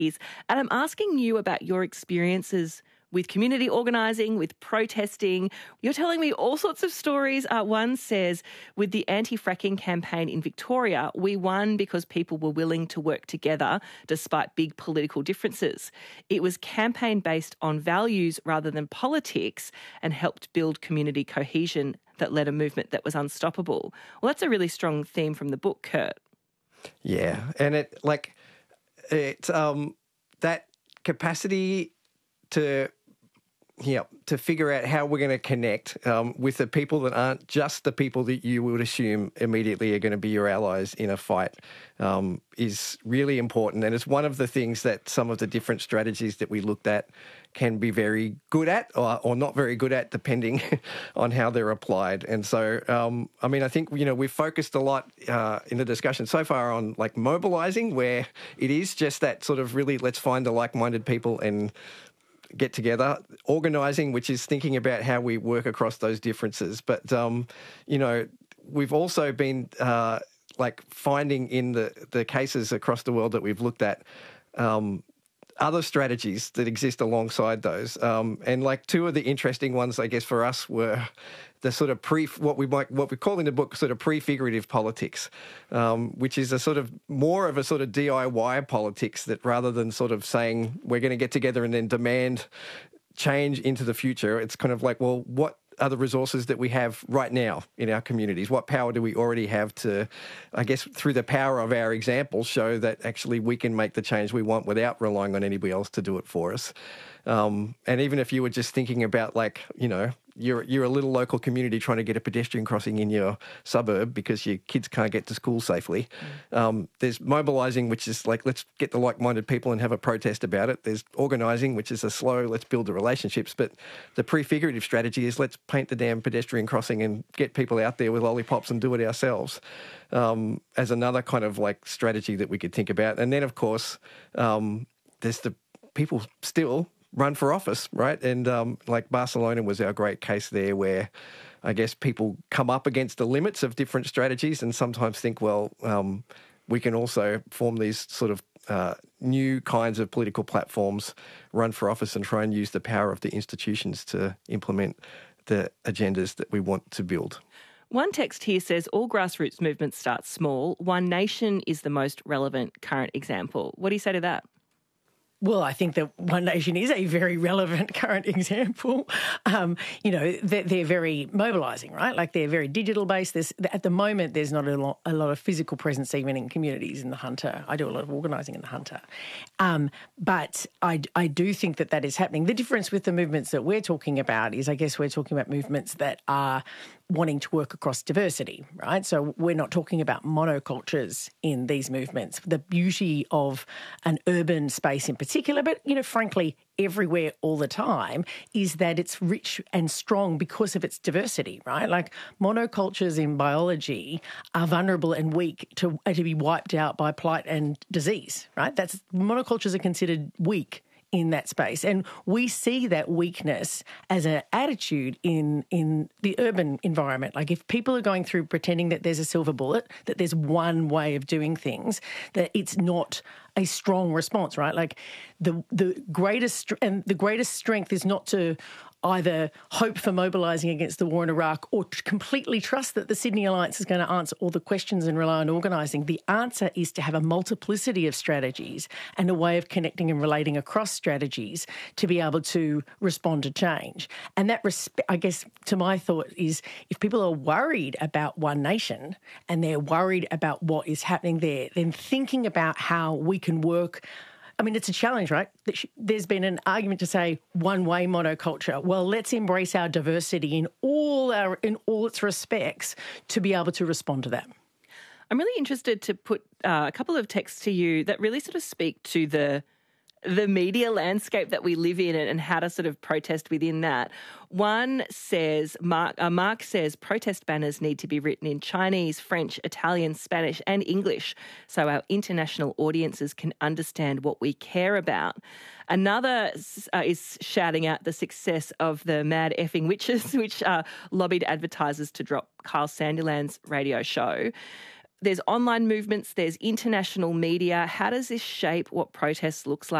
is. And I'm asking you about your experiences with community organising, with protesting. You're telling me all sorts of stories. One says, with the anti-fracking campaign in Victoria, we won because people were willing to work together despite big political differences. It was campaign based on values rather than politics and helped build community cohesion that led a movement that was unstoppable. Well, that's a really strong theme from the book, Kurt. Yeah, and that capacity to figure out how we're going to connect with the people that aren't just the people that you would assume immediately are going to be your allies in a fight is really important. And it's one of the things that some of the different strategies that we looked at can be very good at or not very good at, depending on how they're applied. And so, I think, we've focused a lot in the discussion so far on like mobilising, where it is just that sort of really let's find the like-minded people and get together. Organising, which is thinking about how we work across those differences. But, we've also been finding in the cases across the world that we've looked at other strategies that exist alongside those. And like two of the interesting ones, I guess, for us were the sort of what we call in the book sort of prefigurative politics, which is a sort of more of a sort of DIY politics that rather than sort of saying we're going to get together and then demand change into the future, it's kind of like, well, what are the resources that we have right now in our communities? What power do we already have to, I guess, through the power of our example, show that actually we can make the change we want without relying on anybody else to do it for us? And even if you were just thinking about you're a little local community trying to get a pedestrian crossing in your suburb because your kids can't get to school safely. There's mobilising, which is like, let's get the like-minded people and have a protest about it. There's organising, which is a slow, let's build the relationships. But the prefigurative strategy is let's paint the damn pedestrian crossing and get people out there with lollipops and do it ourselves, as another kind of like strategy that we could think about. And then, of course, there's the people still run for office, right? And like Barcelona was our great case there, where I guess people come up against the limits of different strategies and sometimes think, well, we can also form these sort of new kinds of political platforms, run for office and try and use the power of the institutions to implement the agendas that we want to build. One text here says, all grassroots movements start small. One Nation is the most relevant current example. What do you say to that? Well, I think that One Nation is a very relevant current example. They're very mobilising, right? Like they're very digital based. At the moment, there's not a lot of physical presence even in communities in the Hunter. I do a lot of organising in the Hunter. But I do think that is happening. The difference with the movements that we're talking about is, I guess, we're talking about movements that are wanting to work across diversity, right? So we're not talking about monocultures in these movements. The beauty of an urban space in particular, but, frankly, everywhere all the time, is that it's rich and strong because of its diversity, right? Like monocultures in biology are vulnerable and weak to be wiped out by plight and disease, right? Monocultures are considered weak in that space. And we see that weakness as an attitude in the urban environment. Like if people are going through pretending that there's a silver bullet, that there's one way of doing things, that it's not a strong response, right? Like the greatest strength is not to either hope for mobilising against the war in Iraq or completely trust that the Sydney Alliance is going to answer all the questions and rely on organising. The answer is to have a multiplicity of strategies and a way of connecting and relating across strategies to be able to respond to change. And that, I guess, to my thought is, if people are worried about One Nation and they're worried about what is happening there, then thinking about how we can work. I mean, it's a challenge, right? There's been an argument to say one-way monoculture. Well, let's embrace our diversity in all its respects to be able to respond to that. I'm really interested to put a couple of texts to you that really sort of speak to the media landscape that we live in and how to sort of protest within that. One says, Mark says, protest banners need to be written in Chinese, French, Italian, Spanish and English so our international audiences can understand what we care about. Another is shouting out the success of the Mad Effing Witches, which lobbied advertisers to drop Kyle Sandilands' radio show. There's online movements, there's international media. How does this shape what protest looks like?